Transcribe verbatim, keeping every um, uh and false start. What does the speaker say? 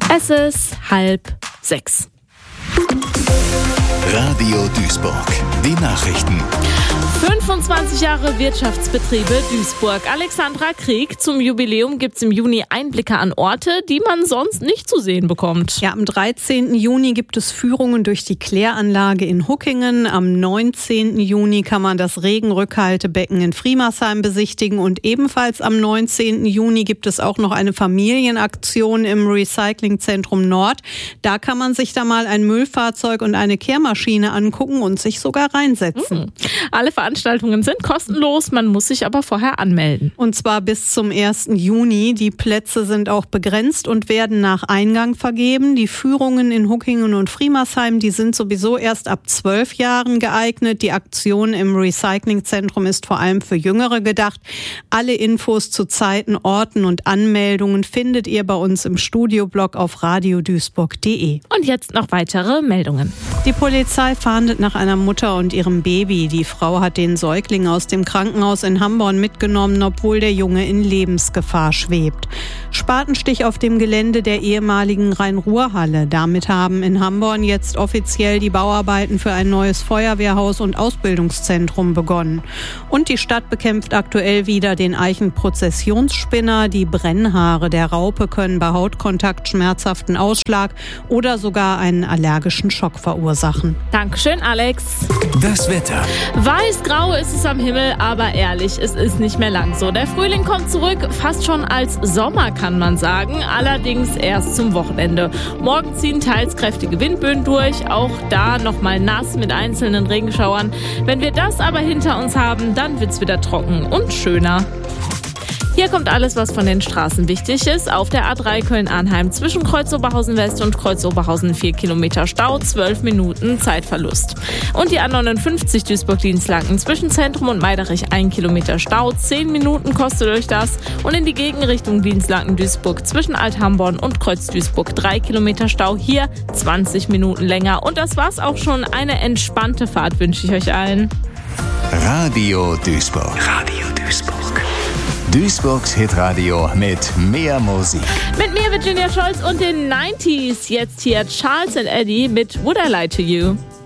Es ist halb sechs. Radio Duisburg, die Nachrichten. fünfundzwanzig Jahre Wirtschaftsbetriebe Duisburg. Alexandra Krieg, zum Jubiläum gibt es im Juni Einblicke an Orte, die man sonst nicht zu sehen bekommt. Ja, am dreizehnten Juni gibt es Führungen durch die Kläranlage in Huckingen. Am neunzehnten Juni kann man das Regenrückhaltebecken in Friemersheim besichtigen. Und ebenfalls am neunzehnten Juni gibt es auch noch eine Familienaktion im Recyclingzentrum Nord. Da kann man sich da mal ein Müllfahrzeug und eine Kehrmaschine angucken und sich sogar reinsetzen. Mhm. Alle Veranstaltungen sind kostenlos, man muss sich aber vorher anmelden. Und zwar bis zum ersten Juni. Die Plätze sind auch begrenzt und werden nach Eingang vergeben. Die Führungen in Huckingen und Friemersheim, die sind sowieso erst ab zwölf Jahren geeignet. Die Aktion im Recyclingzentrum ist vor allem für Jüngere gedacht. Alle Infos zu Zeiten, Orten und Anmeldungen findet ihr bei uns im Studioblog auf radio duisburg punkt de. Und jetzt noch weitere Meldungen. Die Polizei fahndet nach einer Mutter und ihrem Baby. Die Frau hat den Säugling aus dem Krankenhaus in Hamborn mitgenommen, obwohl der Junge in Lebensgefahr schwebt. Spatenstich auf dem Gelände der ehemaligen Rhein-Ruhr-Halle. Damit haben in Hamborn jetzt offiziell die Bauarbeiten für ein neues Feuerwehrhaus und Ausbildungszentrum begonnen. Und die Stadt bekämpft aktuell wieder den Eichenprozessionsspinner. Die Brennhaare der Raupe können bei Hautkontakt schmerzhaften Ausschlag oder sogar einen allergischen Schock verursachen. Dankeschön, Alex. Das Wetter. Weiß-grau ist es am Himmel, aber ehrlich, es ist nicht mehr lang so. Der Frühling kommt zurück, fast schon als Sommer, kann man sagen, allerdings erst zum Wochenende. Morgen ziehen teils kräftige Windböen durch, auch da nochmal nass mit einzelnen Regenschauern. Wenn wir das aber hinter uns haben, dann wird's wieder trocken und schöner. Hier kommt alles, was von den Straßen wichtig ist. Auf der A drei Köln-Arnheim zwischen Kreuz Oberhausen West und Kreuz Oberhausen vier Kilometer Stau, zwölf Minuten Zeitverlust. Und die A neunundfünfzig Duisburg-Dienstlaken zwischen Zentrum und Meiderich ein Kilometer Stau, zehn Minuten kostet euch das. Und in die Gegenrichtung Dienstlaken-Duisburg zwischen Alt-Hamborn und Kreuz Duisburg drei Kilometer Stau, hier zwanzig Minuten länger. Und das war's auch schon. Eine entspannte Fahrt wünsche ich euch allen. Radio Duisburg. Radio Duisburg. Duisburgs Hitradio mit mehr Musik. Mit mir Virginia Scholz und den neunziger. Jetzt hier Charles and Eddie mit Would I Lie to You.